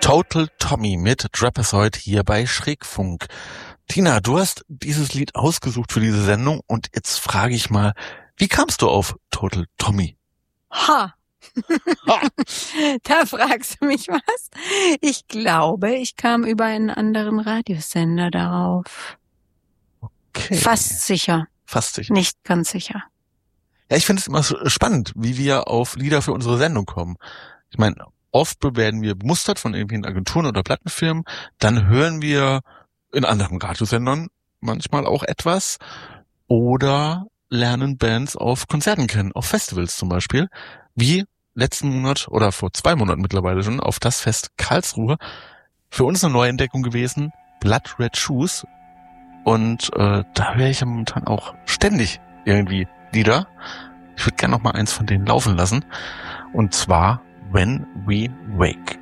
Total Tommy mit Trapezoid hier bei Schrägfunk. Tina, du hast dieses Lied ausgesucht für diese Sendung und jetzt frage ich mal, wie kamst du auf Total Tommy? Ha! Da fragst du mich was? Ich glaube, ich kam über einen anderen Radiosender darauf. Okay. Fast sicher. Fast sicher. Nicht ganz sicher. Ja, ich finde es immer so spannend, wie wir auf Lieder für unsere Sendung kommen. Ich meine, oft werden wir bemustert von irgendwelchen Agenturen oder Plattenfirmen, dann hören wir in anderen Radiosendern manchmal auch etwas oder lernen Bands auf Konzerten kennen, auf Festivals zum Beispiel, wie letzten Monat oder vor 2 Monaten mittlerweile schon auf das Fest Karlsruhe. Für uns eine Neuentdeckung gewesen, Blood Red Shoes, und da höre ich ja momentan auch ständig irgendwie Lieder. Ich würde gerne noch mal eins von denen laufen lassen, und zwar When We Wake.